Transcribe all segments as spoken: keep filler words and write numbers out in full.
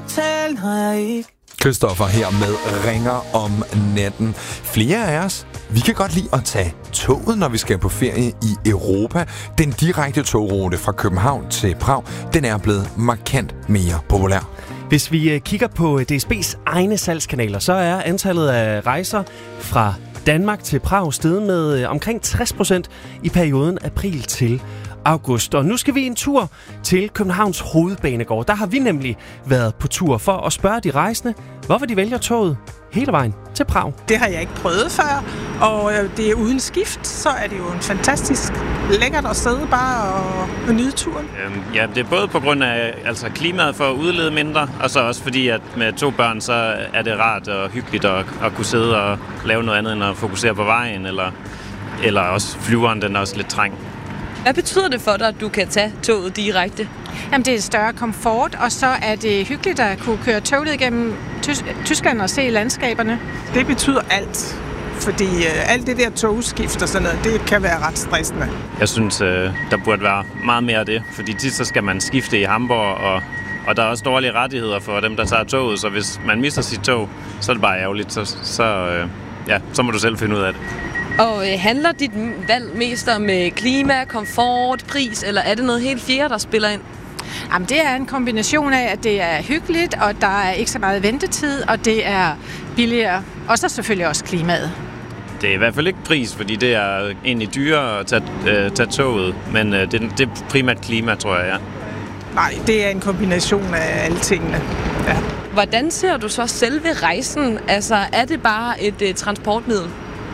fortælle, når jeg ikke. Christoffer her med Ringer om natten. Flere af os, vi kan godt lide at tage toget, når vi skal på ferie i Europa. Den direkte togrute fra København til Prag, den er blevet markant mere populær. Hvis vi kigger på D S B's egne salgskanaler, så er antallet af rejser fra Danmark til Prag steget med omkring tres procent i perioden april til august. Og nu skal vi en tur til Københavns Hovedbanegård. Der har vi nemlig været på tur for at spørge de rejsende, hvorfor de vælger toget hele vejen til Prag. Det har jeg ikke prøvet før, og det er uden skift, så er det jo en fantastisk lækkert at sidde bare og, og nyde turen. Øhm, ja, det er både på grund af altså, klimaet for at udlede mindre, og så også fordi, at med to børn, så er det rart og hyggeligt at, at kunne sidde og lave noget andet end at fokusere på vejen, eller, eller også flyveren, den er også lidt trang. Hvad betyder det for dig, at du kan tage toget direkte? Jamen, det er større komfort, og så er det hyggeligt at kunne køre toget igennem Tys- Tyskland og se landskaberne. Det betyder alt, fordi øh, alt det der togskift og sådan noget, det kan være ret stressende. Jeg synes, øh, der burde være meget mere af det, fordi tit så skal man skifte i Hamburg, og, og der er også dårlige rettigheder for dem, der tager toget, så hvis man mister sit tog, så er det bare ærgerligt, så, så, øh, ja, så må du selv finde ud af det. Og øh, handler dit valg mest om øh, klima, komfort, pris, eller er det noget helt fjerde, der spiller ind? Jamen, det er en kombination af, at det er hyggeligt, og der er ikke så meget ventetid, og det er billigere. Og så selvfølgelig også klimaet. Det er i hvert fald ikke pris, fordi det er egentlig dyrere at tage, øh, tage toget, men øh, det, det er primært klima, tror jeg, ja. Nej, det er en kombination af alle tingene, ja. Hvordan ser du så selve rejsen? Altså, er det bare et øh, transportmiddel?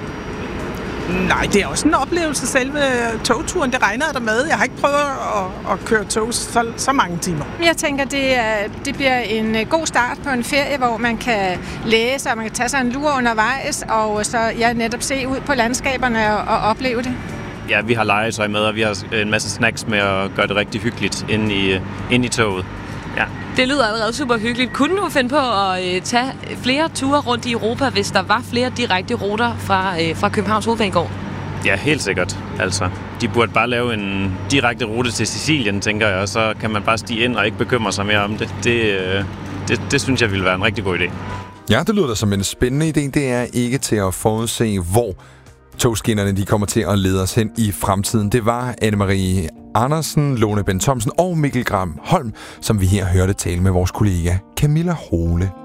Nej, det er også en oplevelse, selve togturen. Det regner jeg der med. Jeg har ikke prøvet at, at køre tog så, så mange timer. Jeg tænker, det, er, det bliver en god start på en ferie, hvor man kan læse, og man kan tage sig en lur undervejs, og så ja, netop se ud på landskaberne og, og opleve det. Ja, vi har legetøj med, og vi har en masse snacks med at gøre det rigtig hyggeligt inde i, inde i toget. Ja. Det lyder allerede super hyggeligt. Kunne du finde på at øh, tage flere ture rundt i Europa, hvis der var flere direkte ruter fra, øh, fra Københavns Hovedbanegård? Ja, helt sikkert. Altså, de burde bare lave en direkte rute til Sicilien, tænker jeg, og så kan man bare stige ind og ikke bekymre sig mere om det. Det, øh, det, det synes jeg ville være en rigtig god idé. Ja, det lyder da som en spændende idé. Det er ikke til at forudse, hvor togskinnerne de kommer til at lede os hen i fremtiden. Det var Anne-Marie Andersen, Lone Bent Thomsen og Mikkel Gram Holm, som vi her hørte tale med vores kollega Camilla Hole